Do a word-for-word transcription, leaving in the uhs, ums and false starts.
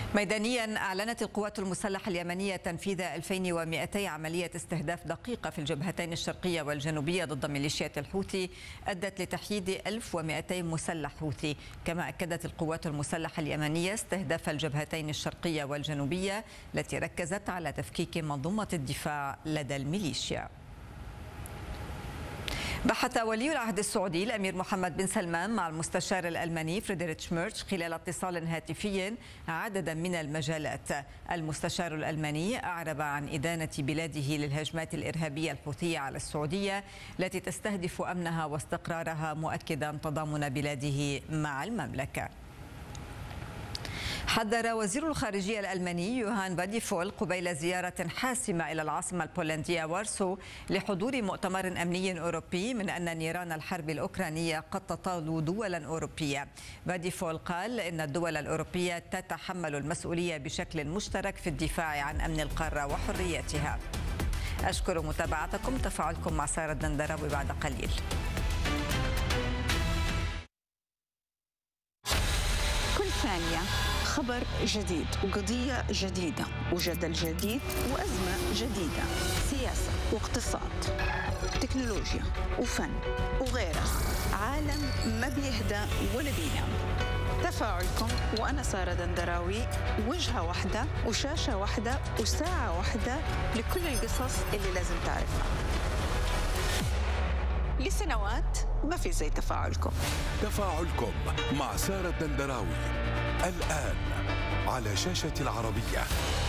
ميدانيا أعلنت القوات المسلحة اليمنية تنفيذ ألفين ومئتي عملية استهداف دقيقة في الجبهتين الشرقية والجنوبية ضد ميليشيات الحوثي أدت لتحييد ألف ومئتين مسلح حوثي. كما أكدت القوات المسلحة اليمنية استهداف الجبهتين الشرقية والجنوبية التي ركزت على تفكيك منظومة الدفاع لدى الميليشيا. بحث ولي العهد السعودي الأمير محمد بن سلمان مع المستشار الألماني فريدريتش ميرتش خلال اتصال هاتفي عددا من المجالات. المستشار الألماني أعرب عن إدانة بلاده للهجمات الإرهابية الحوثية على السعودية التي تستهدف أمنها واستقرارها، مؤكدا تضامن بلاده مع المملكة. حذر وزير الخارجية الألماني يوهان فاديفول قبيل زيارة حاسمة إلى العاصمة البولندية وارسو لحضور مؤتمر أمني أوروبي من أن نيران الحرب الأوكرانية قد تطال دولا أوروبية. فاديفول قال إن الدول الأوروبية تتحمل المسؤولية بشكل مشترك في الدفاع عن أمن القارة وحريتها. أشكر متابعتكم، تفاعلكم مع سارة الدندراوي بعد قليل. كل ثانية خبر جديد وقضية جديدة وجدل جديد وأزمة جديدة، سياسة واقتصاد، تكنولوجيا وفن وغيرها. عالم ما بيهدى ولا بينام. تفاعلكم وأنا سارة دندراوي، وجهة واحدة وشاشة واحدة وساعة واحدة لكل القصص اللي لازم تعرفها. لسنوات ما في زي تفاعلكم. تفاعلكم مع سارة الدندراوي الآن على شاشة العربية.